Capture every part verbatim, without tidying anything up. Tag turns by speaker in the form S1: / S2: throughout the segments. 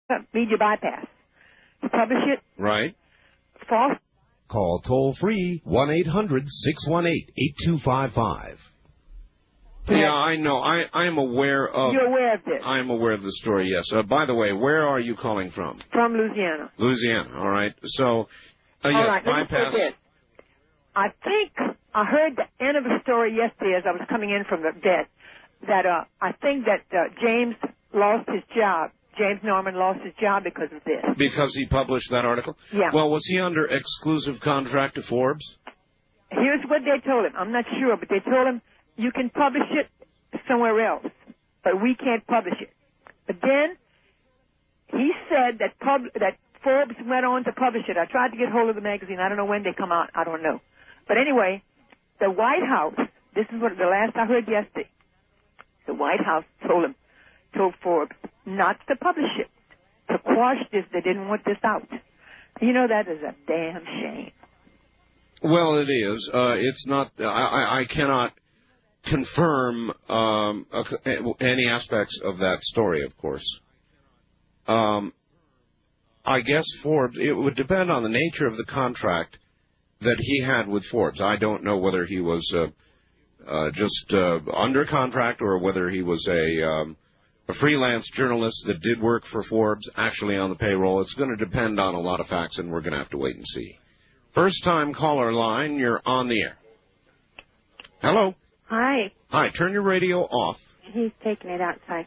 S1: media bypass. You publish it.
S2: Right.
S1: False.
S3: Call toll-free one eight hundred six one eight eight two five five.
S2: Yeah, I know. I, I'm aware of...
S1: You're aware of this?
S2: I'm aware of the story, yes. Uh, by the way, where are you calling from?
S1: From Louisiana.
S2: Louisiana, all right. So, uh,
S1: all
S2: yes,
S1: right,
S2: bypass...
S1: This. I think I heard the end of the story yesterday as I was coming in from the bed, that uh, I think that uh, James lost his job. James Norman lost his job because of this.
S2: Because he published that article?
S1: Yeah.
S2: Well, was he under exclusive contract to Forbes?
S1: Here's what they told him. I'm not sure, but they told him, you can publish it somewhere else, but we can't publish it. But then he said that pub, that Forbes went on to publish it. I tried to get hold of the magazine. I don't know when they come out. I don't know. But anyway, the White House, this is what the last I heard yesterday, the White House told him, told Forbes not to publish it, to quash this. They didn't want this out. You know, that is a damn shame.
S2: Well, it is. Uh, it's not, I, I, I cannot confirm um, any aspects of that story, of course. Um, I guess Forbes, it would depend on the nature of the contract that he had with Forbes. I don't know whether he was uh, uh, just uh, under contract or whether he was a, um, a freelance journalist that did work for Forbes actually on the payroll. It's going to depend on a lot of facts, and we're going to have to wait and see. First-time caller line, you're on the air. Hello.
S4: Hi.
S2: Hi, turn your radio off.
S4: He's taking it outside.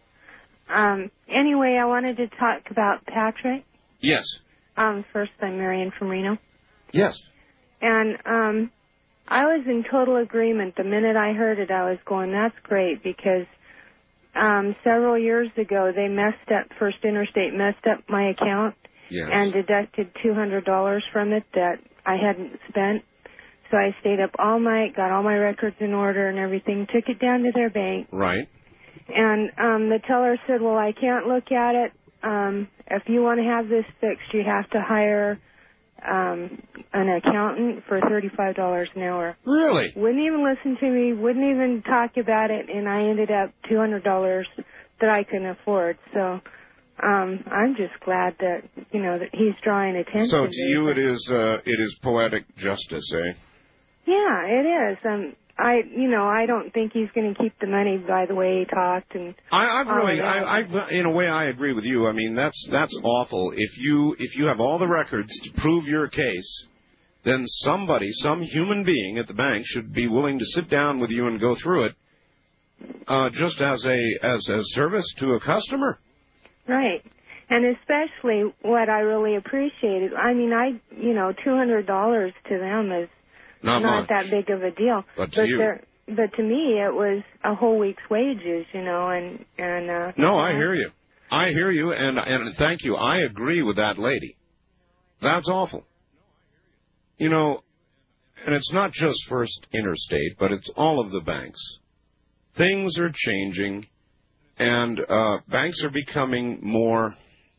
S4: Um, anyway, I wanted to talk about Patrick.
S2: Yes.
S4: Um, first, I'm Marion from Reno.
S2: Yes.
S4: And um, I was in total agreement. The minute I heard it, I was going, that's great, because um, several years ago, they messed up, First Interstate messed up my account
S2: yes.
S4: and deducted two hundred dollars from it that I hadn't spent. So I stayed up all night, got all my records in order and everything, took it down to their bank.
S2: Right.
S4: And um, the teller said, well, I can't look at it. Um, if you want to have this fixed, you have to hire um, an accountant for thirty-five dollars an hour.
S2: Really?
S4: Wouldn't even listen to me, wouldn't even talk about it, and I ended up two hundred dollars that I couldn't afford. So um, I'm just glad that, you know, that he's drawing attention.
S2: So to you it is uh, it is poetic justice, eh?
S4: Yeah, it is. Um, I, you know, I don't think he's going to keep the money by the way he talked. And
S2: I, I've really, I, I, in a way, I agree with you. I mean, that's that's awful. If you if you have all the records to prove your case, then somebody, some human being at the bank should be willing to sit down with you and go through it, uh, just as a as a service to a customer.
S4: Right. And especially what I really appreciated, I mean, I, you know, two hundred dollars to them is
S2: Not,
S4: not
S2: much.
S4: that big of a deal.
S2: But to
S4: but,
S2: you.
S4: there, but to me, it was a whole week's wages, you know, and... and uh,
S2: no, I hear you. I hear you, and and thank you. I agree with that lady. That's awful. You know, and it's not just First Interstate, but it's all of the banks. Things are changing, and uh, banks are becoming more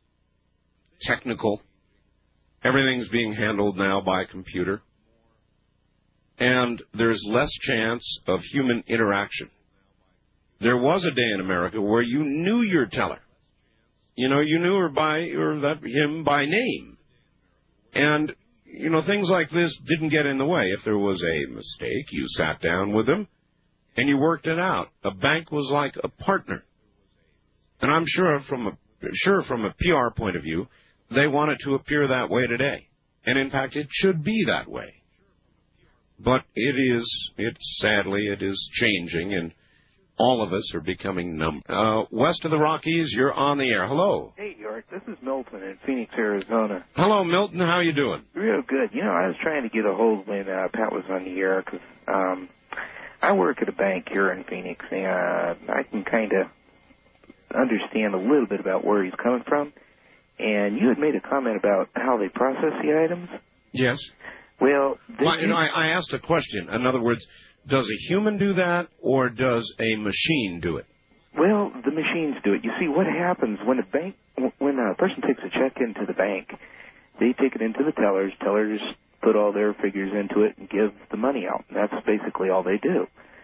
S2: technical. Everything's being handled now by computer. And there's less chance of human interaction. There was a day in America where you knew your teller. You know, you knew her by, or that him by name. And, you know, things like this didn't get in the way. If there was a mistake, you sat down with them and you worked it out. A bank was like a partner. And I'm sure from a, sure from a P R point of view, they want it to appear that way today. And in fact, it should be that way. But it is, it's sadly, it is changing, and all of us are becoming numb. Uh, west of the Rockies, you're on the air. Hello.
S5: Hey, York, this is Milton in Phoenix, Arizona.
S2: Hello, Milton. How you doing?
S5: Real good. You know, I was trying to get a hold when uh, Pat was on the air, because um, I work at a bank here in Phoenix, and uh, I can kind of understand a little bit about where he's coming from. And you had made a comment about how they process the items.
S2: Yes.
S5: Well,
S2: well you know, I, I asked a question. In other words, does a human do that, or does a machine do it?
S5: Well, the machines do it. You see, what happens when a bank, when a person takes a check into the bank, they take it into the tellers. Tellers put all their figures into it and give the money out. And that's basically all they do.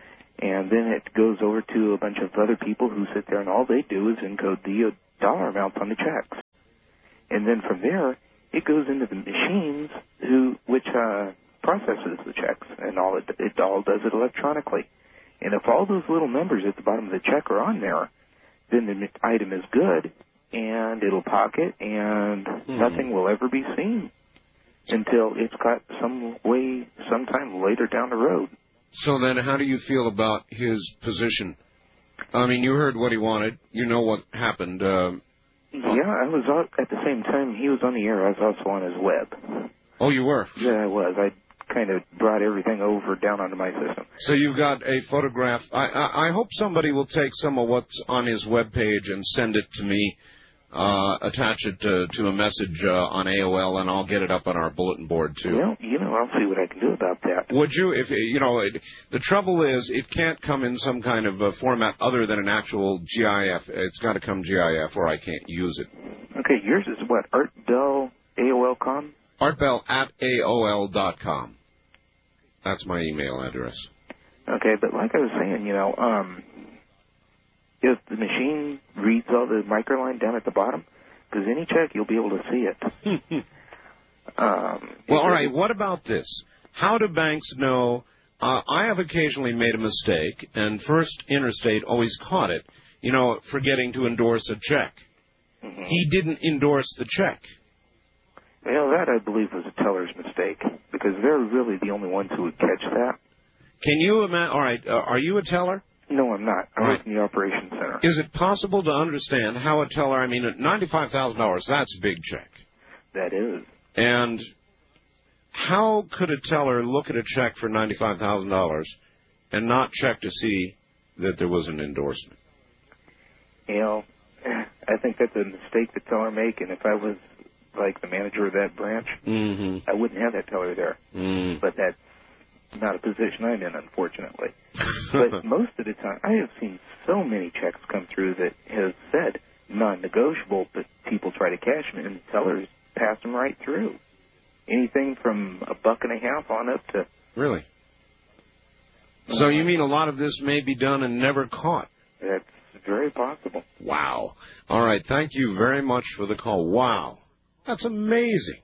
S5: and then it goes over to a bunch of other people who sit there, and all they do is encode the uh, dollar amounts on the checks. And then from there, it goes into the machines who which uh, processes the checks, and all it, it all does it electronically. And if all those little numbers at the bottom of the check are on there, then the item is good, and it'll pocket, and hmm. nothing will ever be seen until it's got some way sometime later down the road.
S2: So then how do you feel about his position? I mean, you heard what he wanted. You know what happened. Uh,
S5: yeah, I was on, at the same time he was on the air. I was also on his web.
S2: Oh, you were?
S5: Yeah, I was. I kind of brought everything over down onto my system.
S2: So you've got a photograph. I, I, I hope somebody will take some of what's on his webpage and send it to me, uh, attach it to, to a message uh, on A O L, and I'll get it up on our bulletin board, too.
S5: Well, you know, I'll see what I can do about that.
S2: Would you? If you know, it, the trouble is it can't come in some kind of uh, format other than an actual GIF. It's got to come GIF, or I can't use it.
S5: Okay, yours is what? Art Bell A O L dot com?
S2: Artbell at A O L dot com. That's my email address.
S5: Okay, but like I was saying, you know, um, if the machine reads all the microline down at the bottom, because any check, you'll be able to see it. um,
S2: well, all right, what about this? How do banks know? Uh, I have occasionally made a mistake, and First Interstate always caught it, you know, forgetting to endorse a check. Mm-hmm. He didn't endorse the check.
S5: Well, that, I believe, was a teller's mistake, because they're really the only ones who would catch that.
S2: Can you imagine? All right, uh, are you a teller?
S5: No, I'm not. I
S2: All
S5: work
S2: right.
S5: in the operations center.
S2: Is it possible to understand how a teller, I mean, ninety-five thousand dollars, that's a big check.
S5: That is.
S2: And how could a teller look at a check for ninety-five thousand dollars and not check to see that there was an endorsement?
S5: You know, I think that's a mistake the teller make, and if I was like the manager of that branch,
S2: mm-hmm.
S5: I wouldn't have that teller there.
S2: Mm.
S5: But that's not a position I'm in, unfortunately. But most of the time, I have seen so many checks come through that have said non-negotiable, but people try to cash them, and the tellers pass them right through. Anything from a buck and a half on up to...
S2: Really? So you mean a lot of this may be done and never caught?
S5: That's very possible.
S2: Wow. All right, thank you very much for the call. Wow. That's amazing.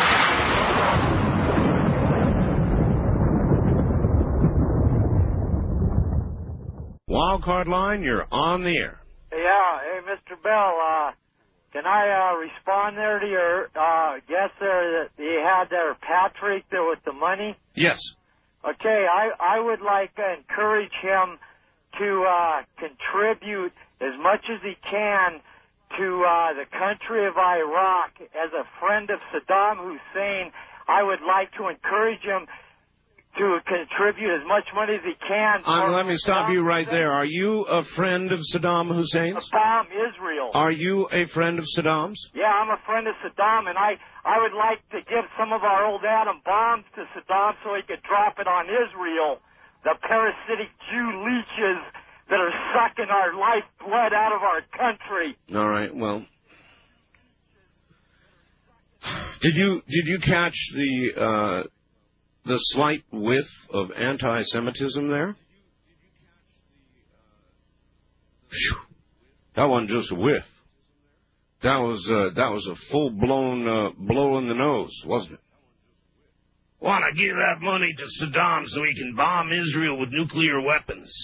S2: Wild Card Line, you're on the air.
S6: Yeah, hey, Mister Bell, uh, can I uh, respond there to your uh, guest there that he had there, Patrick, there with the money?
S2: Yes.
S6: Okay, I, I would like to encourage him to uh, contribute as much as he can to uh, the country of Iraq. As a friend of Saddam Hussein, I would like to encourage him to contribute as much money as he can.
S2: Um, let me stop you right there. Are you a friend of Saddam Hussein's?
S6: Saddam, Israel.
S2: Are you a friend of Saddam's?
S6: Yeah, I'm a friend of Saddam, and I, I would like to give some of our old atom bombs to Saddam so he could drop it on Israel, the parasitic Jew leeches that are sucking our lifeblood out of our country.
S2: All right, well, did you did you catch the uh, the slight whiff of anti-Semitism there? Whew. That wasn't just a whiff. That was uh, that was a full blown uh, blow in the nose, wasn't it? Want to give that money to Saddam so he can bomb Israel with nuclear weapons.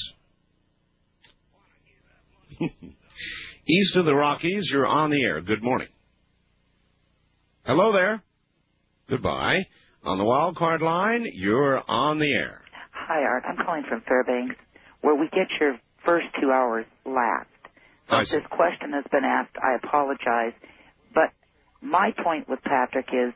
S2: East of the Rockies, you're on the air. Good morning. Hello there. Goodbye. On the Wild Card Line, you're on the air.
S7: Hi, Art. I'm calling from Fairbanks, where we get your first two hours last. So if this question has been asked, I apologize. But my point with Patrick is,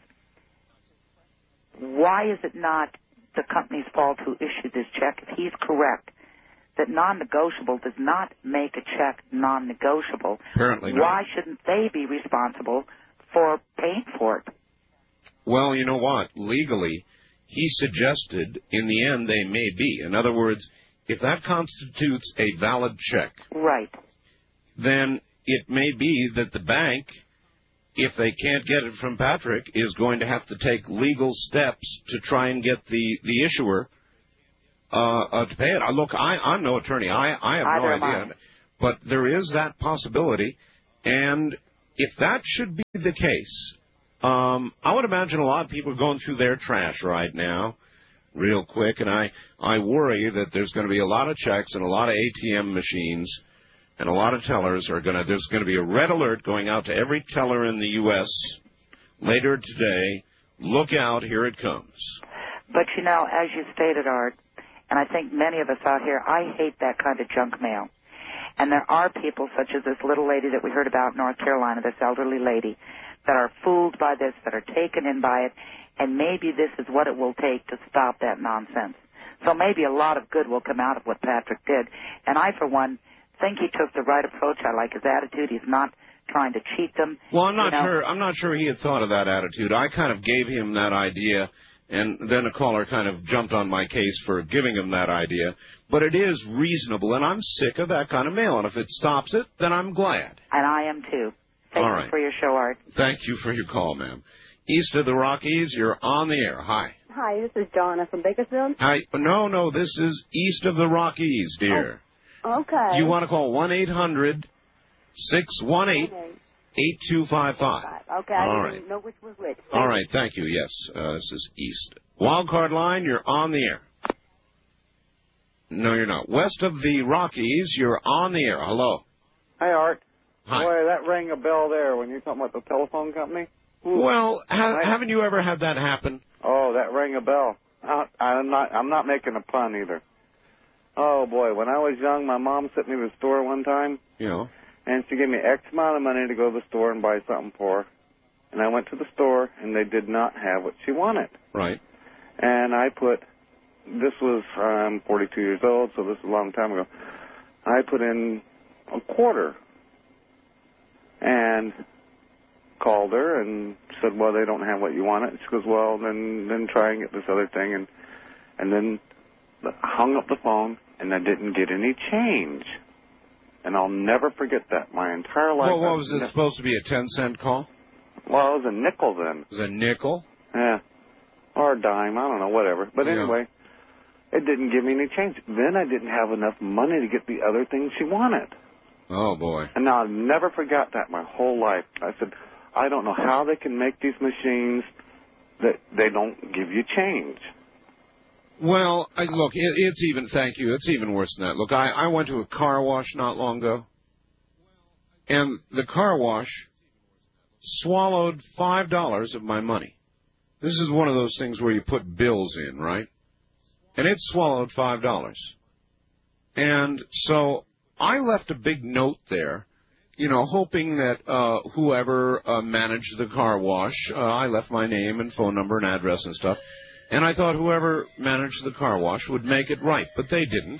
S7: why is it not the company's fault who issued this check? If he's correct that non-negotiable does not make a check non-negotiable,
S2: apparently not.
S7: Why shouldn't they be responsible for paying for it?
S2: Well, you know what? Legally, he suggested in the end they may be. In other words, if that constitutes a valid check,
S7: right,
S2: then it may be that the bank, if they can't get it from Patrick, is going to have to take legal steps to try and get the, the issuer uh, uh, to pay it. Uh, look, I, I'm no attorney. I, I have
S7: Either
S2: no idea. But there is that possibility. And if that should be the case, um, I would imagine a lot of people are going through their trash right now real quick. And I, I worry that there's going to be a lot of checks and a lot of A T M machines and a lot of tellers are going to, there's going to be a red alert going out to every teller in the U S later today. Look out, here it comes.
S7: But, you know, as you stated, Art, and I think many of us out here, I hate that kind of junk mail. And there are people such as this little lady that we heard about in North Carolina, this elderly lady, that are fooled by this, that are taken in by it, and maybe this is what it will take to stop that nonsense. So maybe a lot of good will come out of what Patrick did. And I, for one, think he took the right approach. I like his attitude. He's not trying to cheat them.
S2: Well, I'm not
S7: you know.
S2: sure. I'm not sure he had thought of that attitude. I kind of gave him that idea, and then a caller kind of jumped on my case for giving him that idea. But it is reasonable, and I'm sick of that kind of mail. And if it stops it, then I'm glad.
S7: And I am too. Thank
S2: All
S7: you
S2: right.
S7: for your show, Art.
S2: Thank you for your call, ma'am. East of the Rockies, you're on the air. Hi.
S8: Hi, this is Donna from Bakersfield.
S2: Hi. No, no, this is east of the Rockies, dear.
S8: Oh, okay.
S2: You want to call one eight hundred six one eight eight two five five.
S8: Okay,
S2: All
S8: I
S2: right.
S8: didn't know which was which.
S2: All right, thank you. Yes, uh, this is east. Wildcard line, you're on the air. No, you're not. West of the Rockies, you're on the air. Hello.
S9: Hi, Art.
S2: Hi.
S9: Boy, that rang a bell there when you're talking about the telephone company.
S2: Well, ha- haven't you ever had that happen?
S9: Oh, that rang a bell. I, I'm not. I'm not making a pun either. Oh boy, when I was young, my mom sent me to the store one time.
S2: You know.
S9: And she gave me X amount of money to go to the store and buy something for her. And I went to the store, and they did not have what she wanted.
S2: Right.
S9: And I put, this was, I'm forty-two years old, so this is a long time ago. I put in a quarter and called her and said, well, they don't have what you wanted. She goes, well, then then try and get this other thing. And, and then hung up the phone, and I didn't get any change. And I'll never forget that my entire life.
S2: Well, what was it ne- supposed to be, a ten cent call?
S9: Well, it was a nickel then.
S2: It was a nickel?
S9: Yeah. Or a dime, I don't know, whatever. But
S2: yeah.
S9: Anyway, it didn't give me any change. Then I didn't have enough money to get the other things she wanted.
S2: Oh, boy.
S9: And now I'll never forgot that my whole life. I said, I don't know how they can make these machines that they don't give you change.
S2: Well, I, look, it, it's even, thank you, it's even worse than that. Look, I, I went to a car wash not long ago, and the car wash swallowed five dollars of my money. This is one of those things where you put bills in, right? And it swallowed five dollars. And so I left a big note there, you know, hoping that uh, whoever uh, managed the car wash, uh, I left my name and phone number and address and stuff, and I thought whoever managed the car wash would make it right, but they didn't.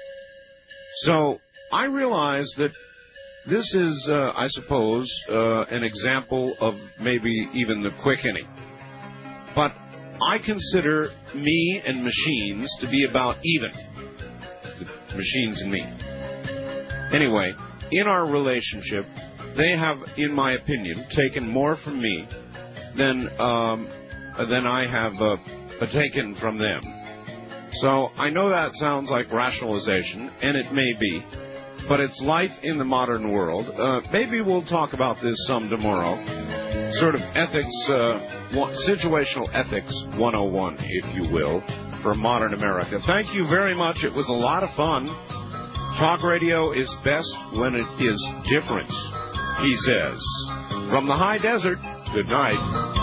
S2: So I realized that this is, uh, I suppose, uh, an example of maybe even the quickening. But I consider me and machines to be about even, the machines and me. Anyway, in our relationship, they have, in my opinion, taken more from me than um, than I have uh, taken from them. So I know that sounds like rationalization, and it may be, but it's life in the modern world. Uh, maybe we'll talk about this some tomorrow. Sort of ethics, uh, situational ethics one oh one, if you will, for modern America. Thank you very much. It was a lot of fun. Talk radio is best when it is different, he says. From the high desert, good night.